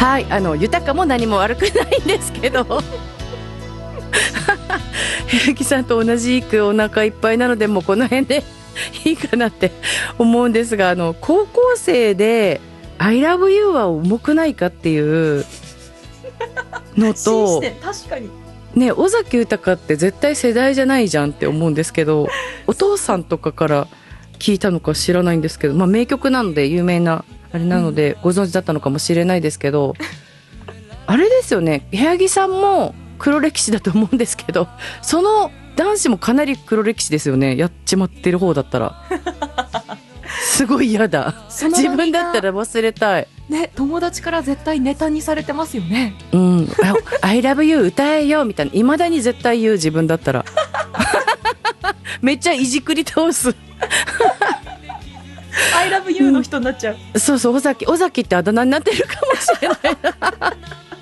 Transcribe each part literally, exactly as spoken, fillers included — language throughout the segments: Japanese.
はい、あの豊かも何も悪くないんですけど平木さんと同じくお腹いっぱいなので、もうこの辺でいいかなって思うんですが、あの高校生で I love you は重くないかっていうのと確かにね、尾崎豊って絶対世代じゃないじゃんって思うんですけど、お父さんとかから聞いたのか知らないんですけど、まあ、名曲なので有名なあれなのでご存知だったのかもしれないですけど、あれですよね、部屋着さんも黒歴史だと思うんですけど、その男子もかなり黒歴史ですよね、やっちまってる方だったらすごい嫌だ。自分だったら忘れたいね、友達から絶対ネタにされてますよね。 うん、I love you 歌えよみたいな、未だに絶対言う、自分だったらめっちゃいじくり倒す I love you の人になっちゃう、 うん、そうそう、尾崎尾崎ってあだ名になってるかもしれない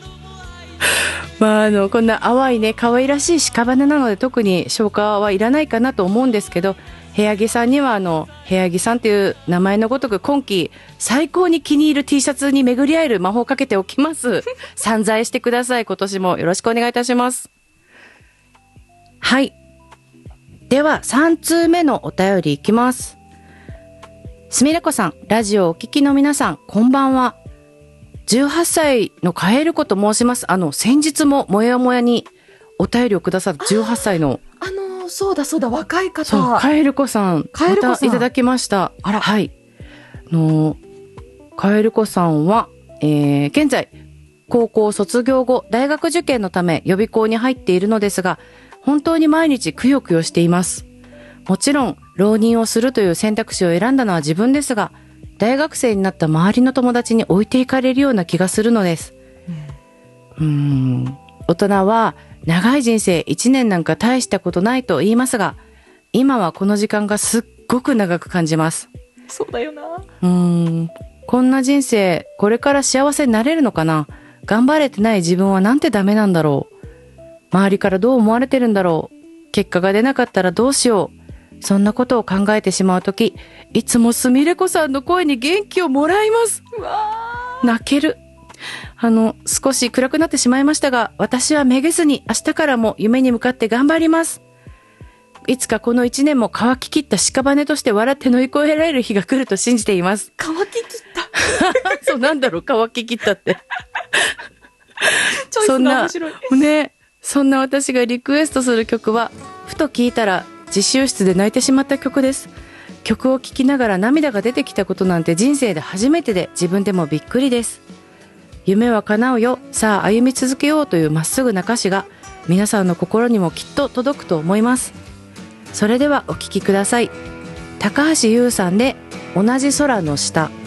まあ、あのこんな淡いね可愛らしい屍なので特に消化はいらないかなと思うんですけど、部屋着さんにはあの部屋着さんという名前のごとく今季最高に気に入る T シャツに巡り合える魔法をかけておきます散財してください。今年もよろしくお願いいたします。はい、ではさん通目のお便りいきます。すみれこさん、ラジオをお聞きの皆さん、こんばんは。じゅうはっさいのカエルコと申します。あの先日ももやもやにお便りをくださったじゅうはっさいのあのー、そうだそうだ、若い方、 そうカエルコさん、 カエルコさんまたいただきました。 あら、 はい、のカエルコさんは、えー、現在高校卒業後大学受験のため予備校に入っているのですが、本当に毎日くよくよしています。もちろん浪人をするという選択肢を選んだのは自分ですが、大学生になった周りの友達に置いていかれるような気がするのです。うーん、大人は長い人生いちねんなんか大したことないと言いますが、今はこの時間がすっごく長く感じます。 そうだよな。 うーん、こんな人生これから幸せになれるのかな。頑張れてない自分はなんてダメなんだろう。周りからどう思われてるんだろう。結果が出なかったらどうしよう。そんなことを考えてしまうとき、いつもすみれこさんの声に元気をもらいます。 うわー、 泣ける。あの少し暗くなってしまいましたが、私はめげずに明日からも夢に向かって頑張ります。いつかこの一年も乾ききった屍として笑って乗り越えられる日が来ると信じています。 乾ききったそう、なんだろう、乾ききったってチョイスが面白い。 そんなね、そんな私がリクエストする曲は、ふと聴いたら自習室で泣いてしまった曲です。曲を聴きながら涙が出てきたことなんて人生で初めてで、自分でもびっくりです。夢は叶うよ、さあ歩み続けようというまっすぐな歌詞が皆さんの心にもきっと届くと思います。それではお聴きください。高橋優さんで同じ空の下。